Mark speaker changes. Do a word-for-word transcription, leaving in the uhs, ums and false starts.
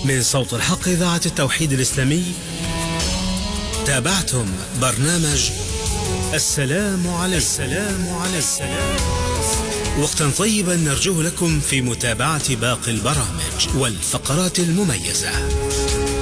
Speaker 1: من صوت الحق إذاعة التوحيد الإسلامي. تابعتم برنامج السلام عليكم. السلام عليكم. السلام. وقتا طيبا نرجوه لكم في متابعة باقي البرامج والفقرات المميزة.